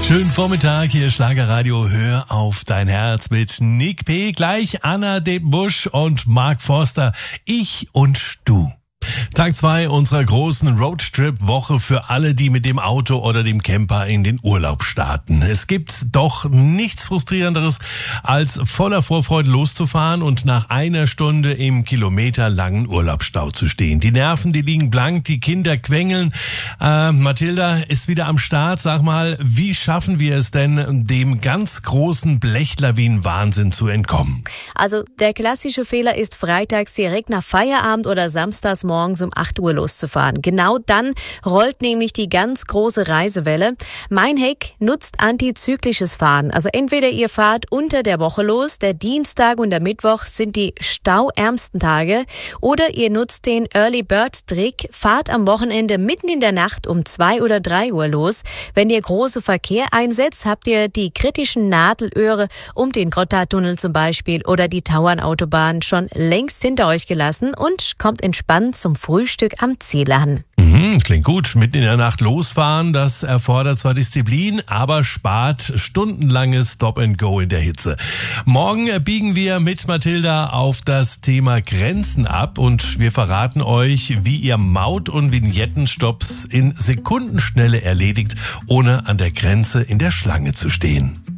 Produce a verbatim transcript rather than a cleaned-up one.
Schönen Vormittag, hier Schlagerradio, hör auf dein Herz mit Nick P., gleich Anna Debusch und Mark Forster, ich und du. Tag zwei unserer großen Roadtrip-Woche für alle, die mit dem Auto oder dem Camper in den Urlaub starten. Es gibt doch nichts Frustrierenderes, als voller Vorfreude loszufahren und nach einer Stunde im kilometerlangen Urlaubsstau zu stehen. Die Nerven, die liegen blank, die Kinder quengeln. Äh, Mathilda ist wieder am Start. Sag mal, wie schaffen wir es denn, dem ganz großen Blechlawinen-Wahnsinn zu entkommen? Also der klassische Fehler ist, freitags direkt nach Feierabend oder samstags morgens um acht Uhr loszufahren. Genau dann rollt nämlich die ganz große Reisewelle. Mein Hack nutzt antizyklisches Fahren. Also entweder ihr fahrt unter der Woche los, der Dienstag und der Mittwoch sind die stauärmsten Tage, oder ihr nutzt den Early Bird Trick, fahrt am Wochenende mitten in der Nacht um zwei oder drei Uhr los. Wenn ihr große Verkehr einsetzt, habt ihr die kritischen Nadelöhre um den Gotthardtunnel zum Beispiel oder die Tauernautobahn schon längst hinter euch gelassen und kommt entspannt zum Frühstück am Ziel an. Mhm, klingt gut. Mitten in der Nacht losfahren, das erfordert zwar Disziplin, aber spart stundenlanges Stop and Go in der Hitze. Morgen biegen wir mit Mathilda auf das Thema Grenzen ab und wir verraten euch, wie ihr Maut- und Vignettenstopps in Sekundenschnelle erledigt, ohne an der Grenze in der Schlange zu stehen.